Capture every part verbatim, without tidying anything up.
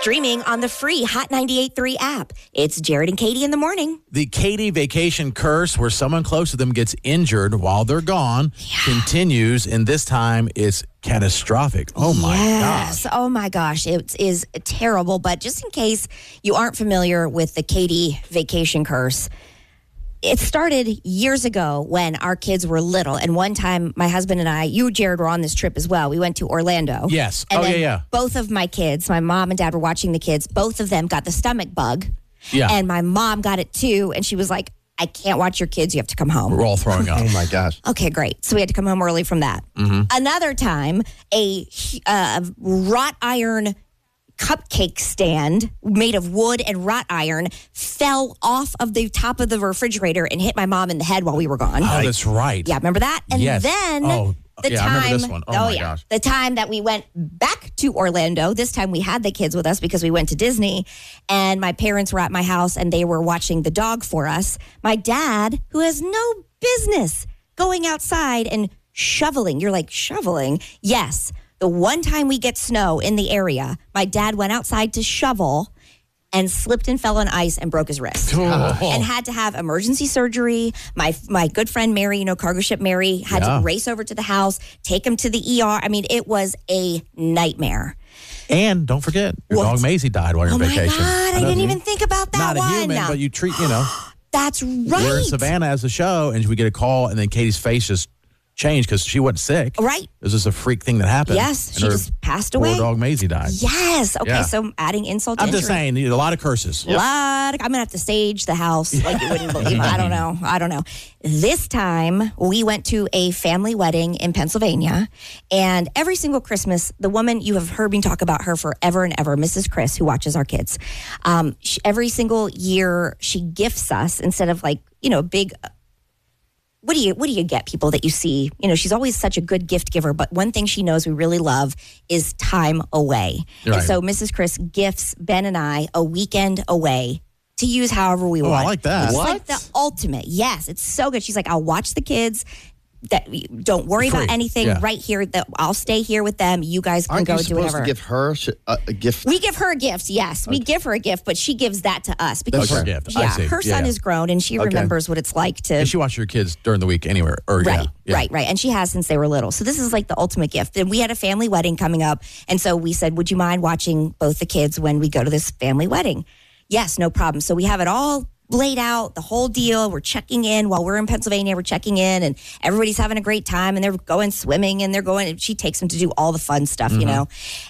Streaming on the free Hot ninety-eight point three app. It's Jared and Katie in the morning. The Katie vacation curse, where someone close to them gets injured while they're gone, yeah. continues, and this time it's catastrophic. Oh, my yes. gosh. Oh, my gosh. It is terrible. But just in case you aren't familiar with the Katie vacation curse, it started years ago when our kids were little. And one time, my husband and I, you, Jared, were on this trip as well. We went to Orlando. Yes. And oh, then yeah, yeah. both of my kids, my mom and dad were watching the kids. Both of them got the stomach bug. Yeah. And my mom got it too. And she was like, I can't watch your kids. You have to come home. We're all throwing up. Oh, my gosh. Okay, great. So we had to come home early from that. Mm-hmm. Another time, a uh, wrought iron cupcake stand made of wood and wrought iron fell off of the top of the refrigerator and hit my mom in the head while we were gone. Oh, that's right. Yeah, remember that? And yes. then oh, the yeah, time, I remember this one. Oh, oh my yeah, gosh. the time that we went back to Orlando, this time we had the kids with us because we went to Disney, and my parents were at my house and they were watching the dog for us. My dad, who has no business going outside and shoveling, you're like, shoveling? Yes. The one time we get snow in the area, my dad went outside to shovel and slipped and fell on ice and broke his wrist. Oh. And had to have emergency surgery. My my good friend Mary, you know, cargo ship Mary, had yeah. to race over to the house, take him to the E R. I mean, it was a nightmare. And don't forget, your What? dog Maisie died while you're Oh on vacation. my God, I didn't even think about that Not one. a human, but you treat, you know. That's right. We're in Savannah as a show, and we get a call, and then Katie's face just changed because she wasn't sick. Right. It was just a freak thing that happened. Yes, and she her just passed poor away. dog Maisie died. Yes. Okay, Yeah. so adding insult to I'm injury. just saying, a lot of curses. A lot. Of, I'm gonna have to stage the house like you wouldn't believe. I don't know. I don't know. This time we went to a family wedding in Pennsylvania, and every single Christmas, the woman you have heard me talk about her forever and ever, Missus Chris, who watches our kids. Um, she, every single year, she gifts us instead of like you know big. What do you what do you get people that you see? You know, she's always such a good gift giver, but one thing she knows we really love is time away. Right. And so Missus Chris gifts Ben and I a weekend away to use however we Oh, want. I like that. It's What? like the ultimate. Yes, it's so good. She's like, I'll watch the kids. That don't worry Free. about anything Yeah. right here. That I'll stay here with them. You guys can Aren't go you do supposed whatever. to give her sh- a, a gift? We give her a gift, yes. We give her a gift, but she gives that to us because That's her she- gift. I yeah, see. her Yeah, son yeah. is grown and she Okay. remembers what it's like to. And she watched your kids during the week anywhere. Or, Right, yeah, yeah. right, right. And she has since they were little. So this is like the ultimate gift. And we had a family wedding coming up. And so we said, would you mind watching both the kids when we go to this family wedding? Yes, no problem. So we have it all laid out, the whole deal. We're checking in while we're in Pennsylvania. We're checking in and everybody's having a great time and they're going swimming and they're going, she takes them to do all the fun stuff, Mm-hmm. you know.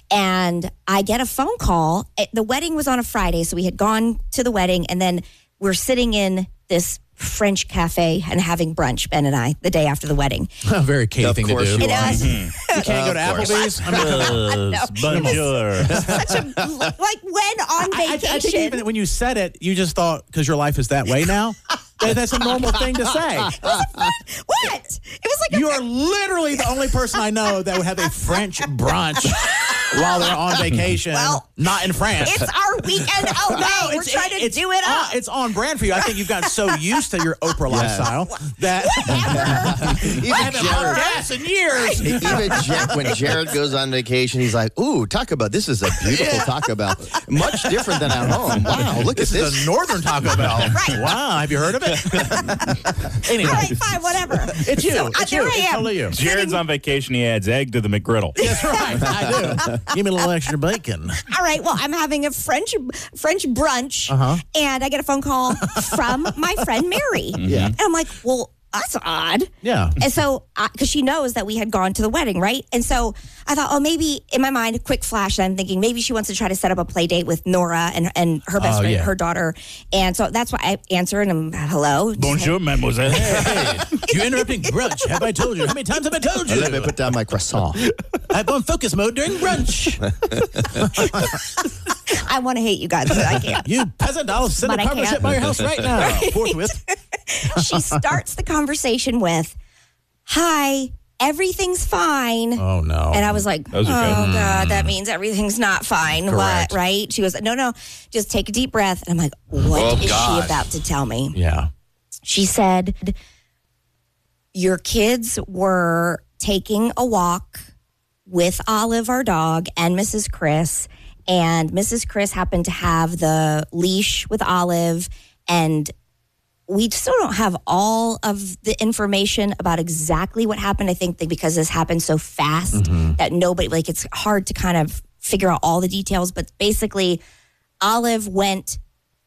And I get a phone call. It- The wedding was on a Friday. So we had gone to the wedding and then we're sitting in this French cafe and having brunch, Ben and I, the day after the wedding. A very Katie Of thing to course do. you It are. is. You can't go to Of course. Applebee's? I mean, Yes, bonjour. Such a, like when on I, I, vacation. I think even when you said it, you just thought, because your life is that way now, that that's a normal thing to say. What? It was like a You are literally the only person I know that would have a French brunch while they're on vacation, Well, not in France. It's our weekend away. No, We're it's, trying to it's do it on, up. It's on brand for you. I think you've gotten so used to your Oprah lifestyle that you haven't Jared- bought gas in years. Even Jar- when Jared goes on vacation, he's like, "Ooh, Taco Bell. This is a beautiful Taco Bell. Much different than at home. Wow, look This at is this." a northern Taco Bell. Right. Wow, have you heard of it? Anyway, All right, fine, whatever. it's you. So, uh, it's there you. I It's am. totally you. Jared's on vacation. He adds egg to the McGriddle. That's right. I do. Give me a little extra bacon. All right, well, I'm having a French French brunch, Uh-huh. and I get a phone call from my friend Mary. Yeah. And I'm like, well, that's odd. Yeah. And so, because she knows that we had gone to the wedding, right? And so I thought, oh, maybe in my mind, a quick flash, I'm thinking maybe she wants to try to set up a play date with Nora and, and her best Oh, friend, yeah. her daughter. And so that's why I answer and I'm, hello. Bonjour, mademoiselle. Hey, you're interrupting brunch. Have I told you? How many times have I told you? Let me put down my croissant. I'm on focus mode during brunch. I want to hate you guys, but I can't. You peasant, I'll send But a I cargo can't. ship by your house right now. Forthwith. She starts the conversation with, hi, everything's fine. Oh, no. And I was like, oh, Those are good. God, that means everything's not fine. Correct. What, right? She goes, no, no, just take a deep breath. And I'm like, what Oh, is gosh. she about to tell me? Yeah. She said, your kids were taking a walk with Olive, our dog, and Missus Chris, and Missus Chris happened to have the leash with Olive, and we still don't have all of the information about exactly what happened. I think that because this happened so fast Mm-hmm. that nobody, like, it's hard to kind of figure out all the details. But basically, Olive went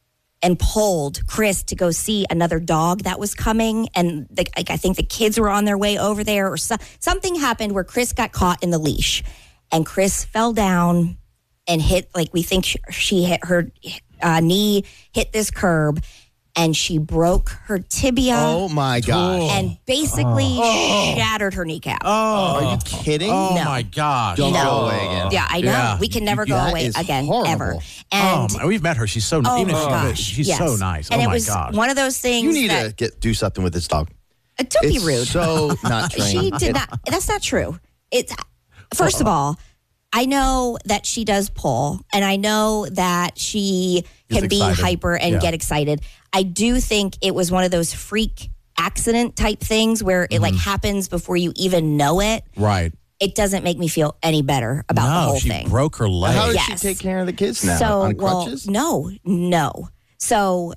and pulled Chris to go see another dog that was coming. And the, like, I think the kids were on their way over there, or so, something happened where Chris got caught in the leash. And Chris fell down and hit, like, we think she, she hit her uh, knee, hit this curb, and she broke her tibia. Oh my gosh. And basically shattered her kneecap. Oh, Are you kidding? oh No. my gosh. Don't No. go away again. Yeah, I know. Yeah. We can never go That away is again, horrible. ever. Oh, And my- we've met her. She's so oh even my if gosh, she's, she's yes. so nice. And oh it my was gosh. one of those things You need that, to get do something with this dog. uh, don't be It's rude. so not trained. She did not. That's not true. It's first of all, I know that she does pull, and I know that she Is can be excited. hyper and Yeah. get excited. I do think it was one of those freak accident type things where it Mm-hmm. like happens before you even know it. Right. It doesn't make me feel any better about the no, whole she thing. broke her leg. How does Yes. she take care of the kids now? So, On well, crutches? no, no. So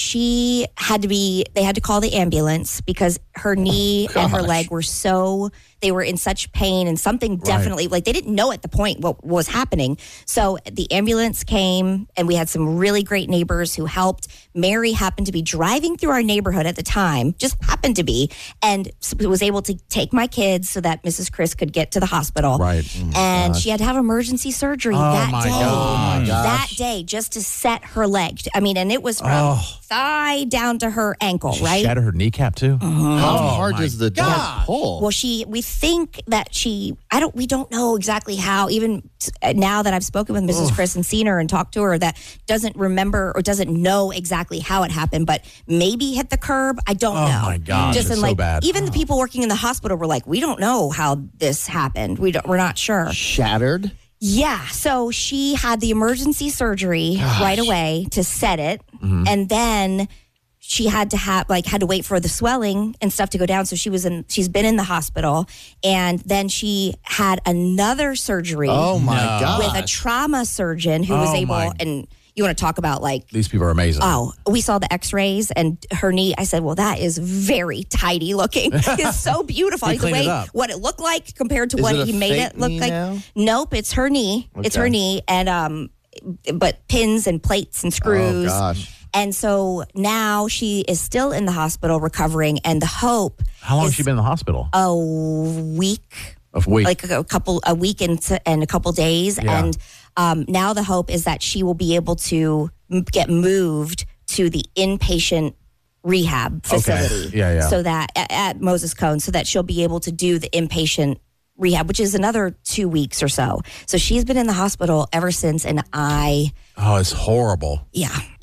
she had to be, they had to call the ambulance because her knee and her gosh. leg were so, they were in such pain, and something definitely, like, they didn't know at the point what was happening. So the ambulance came, and we had some really great neighbors who helped. Mary happened to be driving through our neighborhood at the time, just happened to be, and was able to take my kids so that Missus Chris could get to the hospital. Right. And she had to have emergency surgery Oh, that my day. God. Oh, my That gosh. day, just to set her leg. I mean, and it was from Oh. thigh down to her ankle, She right? shattered her kneecap too. How Oh, hard my does the God. dog pull? Well, she, we think that she, I don't, we don't know exactly how, even t- now that I've spoken with Missus Chris and seen her and talked to her, that doesn't remember or doesn't know exactly how it happened, but maybe hit the curb. I don't Oh, know. my gosh, Just it's in so like, bad. even the people working in the hospital were like, we don't know how this happened. We don't, we're not sure. Shattered? Yeah, so she had the emergency surgery right away to set it, Mm-hmm. and then she had to have like had to wait for the swelling and stuff to go down. So she was in. She's been in the hospital, and then she had another surgery Oh my No. God. with a trauma surgeon who was Oh, able. my- And you want to talk about like. These people are amazing. Oh, we saw the X-rays and her knee. I said, "Well, that is very tidy looking. It's so beautiful. He the cleaned it way up. what it looked like compared to Is what it a he made fake it look knee like. now? Nope, it's her knee. It's her Okay. knee, and um, but pins and plates and screws. Oh, gosh. And so now she is still in the hospital recovering, and the hope How long has is she been in the hospital? a week, A week. like a, a couple, a week and, and a couple days. Yeah. And um, now the hope is that she will be able to m- get moved to the inpatient rehab facility. Yeah, yeah. So that at, at Moses Cone, so that she'll be able to do the inpatient rehab, which is another two weeks or so. So she's been in the hospital ever since, and I, oh, it's horrible. yeah.